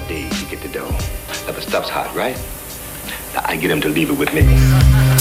days to get the dough. Now the stuff's hot, right? Now I get him to leave it with me.